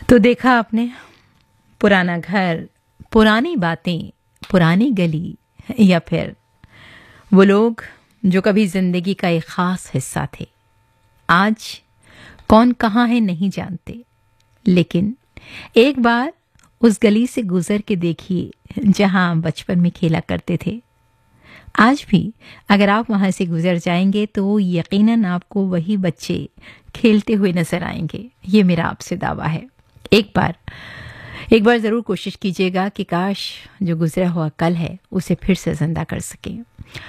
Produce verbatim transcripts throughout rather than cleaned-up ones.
तो देखा आपने, पुराना घर, पुरानी बातें, पुरानी गली या फिर वो लोग जो कभी जिंदगी का एक खास हिस्सा थे, आज कौन कहाँ है नहीं जानते। लेकिन एक बार उस गली से गुजर के देखिए जहां बचपन में खेला करते थे। आज भी अगर आप वहां से गुजर जाएंगे तो यकीनन आपको वही बच्चे खेलते हुए नजर आएंगे। ये मेरा आपसे दावा है। एक बार एक बार ज़रूर कोशिश कीजिएगा कि काश जो गुजरा हुआ कल है उसे फिर से ज़िंदा कर सकें।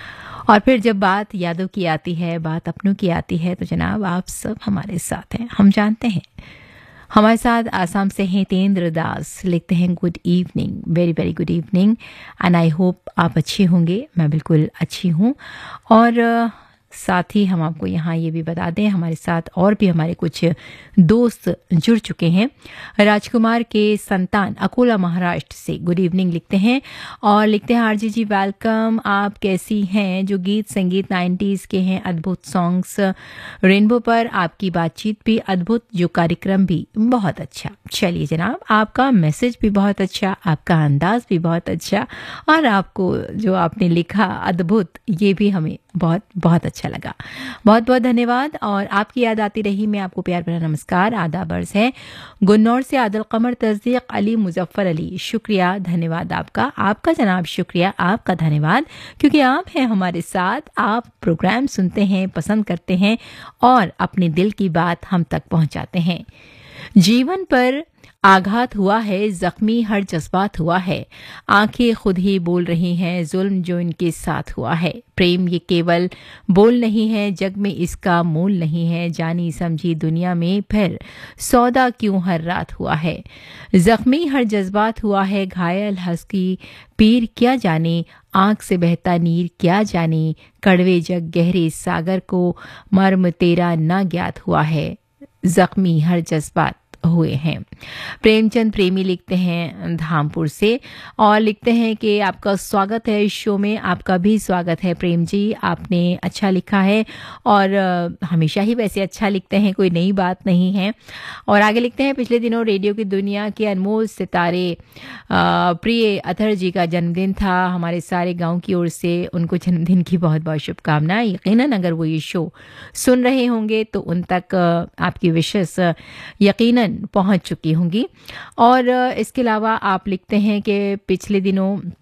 और फिर जब बात यादों की आती है, बात अपनों की आती है, तो जनाब आप सब हमारे साथ हैं, हम जानते हैं। हमारे साथ आसाम से हैं तेंद्र दास, लिखते हैं good evening, very very good evening and I hope आप अच्छे होंगे। मैं बिल्कुल अच्छी हूँ। और अ, साथ ही हम आपको यहाँ ये भी बता दें, हमारे साथ और भी हमारे कुछ दोस्त जुड़ चुके हैं। राजकुमार के संतान अकोला महाराष्ट्र से गुड इवनिंग लिखते हैं और लिखते हैं आरजी जी वेलकम, आप कैसी हैं। जो गीत संगीत नाइन्टीज के हैं, अद्भुत सॉन्ग्स रेनबो पर, आपकी बातचीत भी अद्भुत, जो कार्यक्रम भी बहुत अच्छा। चलिए जनाब, आपका मैसेज भी बहुत अच्छा, आपका अंदाज भी बहुत अच्छा और आपको जो आपने लिखा अद्भुत, ये भी हमें बहुत बहुत अच्छा लगा। बहुत बहुत धन्यवाद। और आपकी याद आती रही, मैं आपको प्यार भरा नमस्कार, आदाब अर्ज है। गुन्नौर से आदिल कमर, तस्दीक अली, मुजफ्फर अली, शुक्रिया, धन्यवाद आपका। आपका जनाब शुक्रिया, आपका धन्यवाद, क्योंकि आप हैं हमारे साथ, आप प्रोग्राम सुनते हैं, पसंद करते हैं और अपने दिल की बात हम तक पहुंचाते हैं। जीवन पर आघात हुआ है, जख्मी हर जज्बात हुआ है, आंखें खुद ही बोल रही हैं जुल्म जो इनके साथ हुआ है। प्रेम ये केवल बोल नहीं है, जग में इसका मोल नहीं है, जानी समझी दुनिया में फिर सौदा क्यों हर रात हुआ है। जख्मी हर जज्बात हुआ है, घायल हंसकी पीर क्या जाने, आंख से बहता नीर क्या जाने, कड़वे जग गहरे सागर को मर्म तेरा ना ज्ञात हुआ है, जख्मी हर जज्बात हुए हैं। प्रेमचंद प्रेमी लिखते हैं धामपुर से और लिखते हैं कि आपका स्वागत है इस शो में। आपका भी स्वागत है प्रेम जी, आपने अच्छा लिखा है और अ, हमेशा ही वैसे अच्छा लिखते हैं, कोई नई बात नहीं है। और आगे लिखते हैं, पिछले दिनों रेडियो की दुनिया के अनमोल सितारे अ, प्रिय अथर जी का जन्मदिन था, हमारे सारे गांव की ओर से उनको जन्मदिन की बहुत बहुत शुभकामनाएं। यकीनन अगर वो ये शो सुन रहे होंगे तो उन तक अ, आपकी विशेष यकीनन पहुंच चुकी होंगी। और अ, इसके अलावा आप लिखते हैं कि पिछले दिनों